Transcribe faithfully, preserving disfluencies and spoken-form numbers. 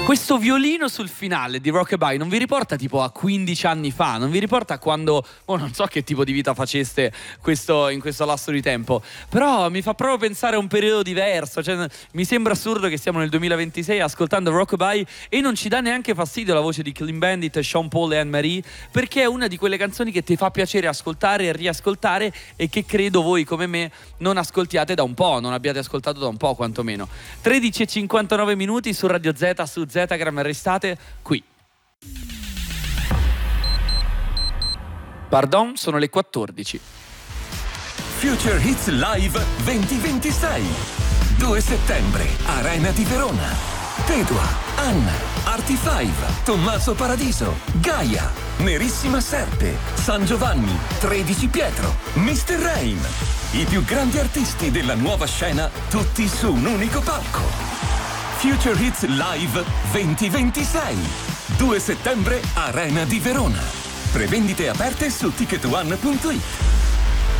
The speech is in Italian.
Questo violino sul finale di Rockabye non vi riporta tipo a quindici anni fa? Non vi riporta a quando, oh, non so che tipo di vita faceste questo, in questo lasso di tempo, però mi fa proprio pensare a un periodo diverso. Cioè, mi sembra assurdo che siamo nel duemilaventisei ascoltando Rockabye e non ci dà neanche fastidio la voce di Clean Bandit, Sean Paul e Anne-Marie, perché è una di quelle canzoni che ti fa piacere ascoltare e riascoltare e che credo voi come me non ascoltiate da un po', non abbiate ascoltato da un po' quantomeno. tredici e cinquantanove minuti su Radio Z, su Zetagram, restate qui. Pardon, sono le quattordici. Future Hits Live duemilaventisei. due settembre, Arena di Verona. Pedua, Anna, Artifive, Tommaso Paradiso, Gaia, Nerissima Serpe, San Giovanni, tredici Pietro, mister Rain. I più grandi artisti della nuova scena, tutti su un unico palco. Future Hits Live duemilaventisei. due settembre, Arena di Verona. Prevendite aperte su ticket one punto it.